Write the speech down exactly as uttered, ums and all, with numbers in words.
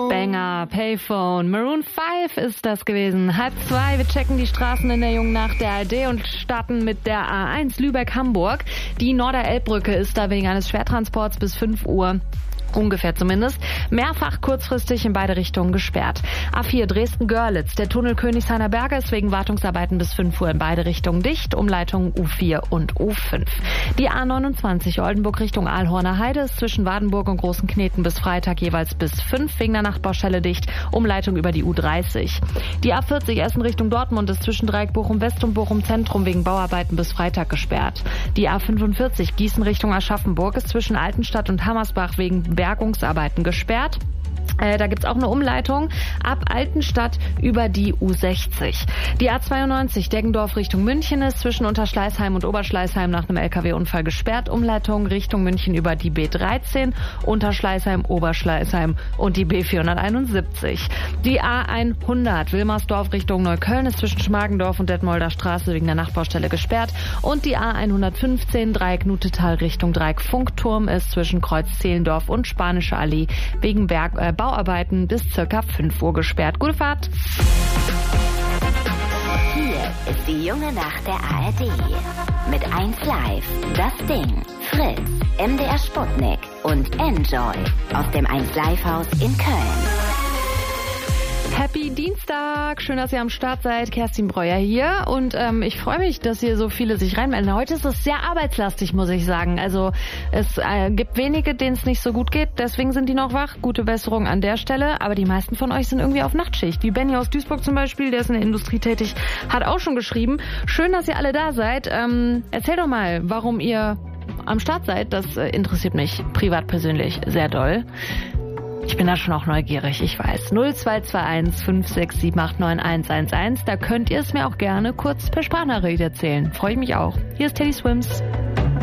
Banger, Payphone. Maroon fünf ist das gewesen. Halb zwei, wir checken die Straßen in der jungen Nacht der A R D und starten mit der A eins Lübeck-Hamburg. Die Norderelbbrücke ist da wegen eines Schwertransports bis fünf Uhr. Ungefähr zumindest. Mehrfach kurzfristig in beide Richtungen gesperrt. A vier Dresden-Görlitz. Der Tunnel Königshainer Berge ist wegen Wartungsarbeiten bis fünf Uhr in beide Richtungen dicht. Umleitungen U vier und U fünf. Die A neunundzwanzig Oldenburg Richtung Aalhorner Heide ist zwischen Wadenburg und Großenkneten bis Freitag jeweils bis fünf wegen der Nachtbaustelle dicht. Umleitung über die U dreißig. Die A vierzig Essen Richtung Dortmund ist zwischen Dreieck Bochum West und Bochum Zentrum wegen Bauarbeiten bis Freitag gesperrt. Die A fünfundvierzig Gießen Richtung Aschaffenburg ist zwischen Altenstadt und Hammersbach wegen Bergungsarbeiten gesperrt. Äh, da gibt's auch eine Umleitung ab Altenstadt über die U sechzig. Die A zweiundneunzig Deggendorf Richtung München ist zwischen Unterschleißheim und Oberschleißheim nach einem L K W-Unfall gesperrt. Umleitung Richtung München über die B dreizehn, Unterschleißheim, Oberschleißheim und die B vierhunderteinundsiebzig. Die A hundert Wilmersdorf Richtung Neukölln ist zwischen Schmargendorf und Detmolder Straße wegen der Nachtbaustelle gesperrt. Und die A hundertfünfzehn Dreieck Nutetal Richtung Dreieck Funkturm ist zwischen Kreuz Zehlendorf und Spanische Allee wegen Berg, äh, Bauarbeiten bis circa fünf Uhr gesperrt. Gute Fahrt! Hier ist die junge Nacht der A R D. Mit eins Live, das Ding, Fritz, M D R Sputnik und Enjoy aus dem eins Live Haus in Köln. Happy Dienstag, schön, dass ihr am Start seid. Kerstin Breuer hier und ähm, ich freue mich, dass hier so viele sich reinmelden. Heute ist es sehr arbeitslastig, muss ich sagen. Also es äh, gibt wenige, denen es nicht so gut geht, deswegen sind die noch wach. Gute Besserung an der Stelle, aber die meisten von euch sind irgendwie auf Nachtschicht. Wie Benny aus Duisburg zum Beispiel, der ist in der Industrie tätig, hat auch schon geschrieben. Schön, dass ihr alle da seid. Ähm, erzähl doch mal, warum ihr am Start seid. Das äh, interessiert mich privat persönlich sehr doll. Ich bin da schon auch neugierig, ich weiß. null zwei zwei eins fünf sechs sieben acht neun eins eins eins. Da könnt ihr es mir auch gerne kurz per Sprachnachricht erzählen. Freue ich mich auch. Hier ist Teddy Swims.